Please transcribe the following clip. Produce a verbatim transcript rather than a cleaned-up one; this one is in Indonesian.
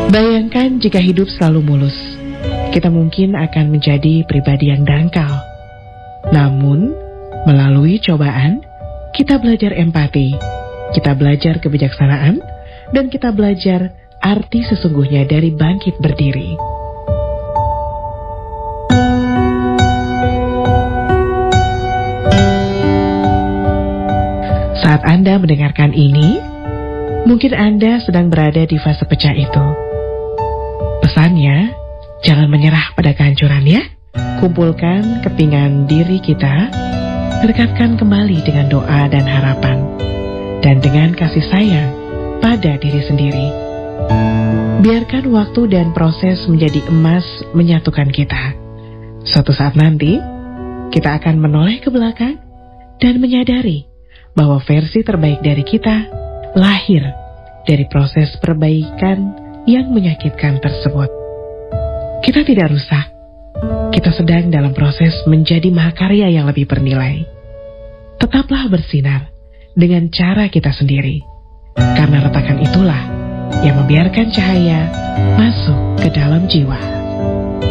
Bayangkan jika hidup selalu mulus, kita mungkin akan menjadi pribadi yang dangkal. Namun, melalui cobaan, kita belajar empati, kita belajar kebijaksanaan, dan kita belajar arti sesungguhnya dari bangkit berdiri. Saat Anda mendengarkan ini, mungkin Anda sedang berada di fase pecah itu. Pesannya, jangan menyerah pada kehancuran ya. Kumpulkan kepingan diri kita, dekatkan kembali dengan doa dan harapan, dan dengan kasih sayang pada diri sendiri. Biarkan waktu dan proses menjadi emas menyatukan kita. Suatu saat nanti, kita akan menoleh ke belakang dan menyadari bahwa versi terbaik dari kita lahir dari proses perbaikan yang menyakitkan tersebut. Kita tidak rusak. Kita sedang dalam proses menjadi mahakarya yang lebih bernilai. Tetaplah bersinar dengan cara kita sendiri, karena retakan itulah yang membiarkan cahaya masuk ke dalam jiwa.